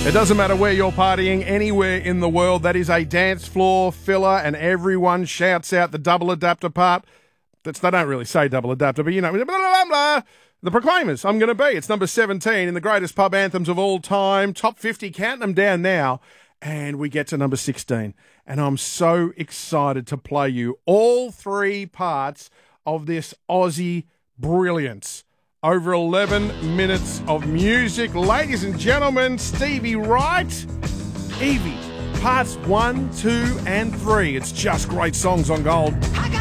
It doesn't matter where you're partying, anywhere in the world, that is a dance floor filler, and everyone shouts out the double adapter part. They don't really say double adapter, but you know, blah, blah, blah. The Proclaimers, I'm Gonna Be. It's number 17 in the greatest pub anthems of all time. Top 50, count them down now. And we get to number 16. And I'm so excited to play you all three parts of this Aussie brilliance. Over 11 minutes of music. Ladies and gentlemen, Stevie Wright. Evie, parts 1, 2, and 3. It's just great songs on Gold.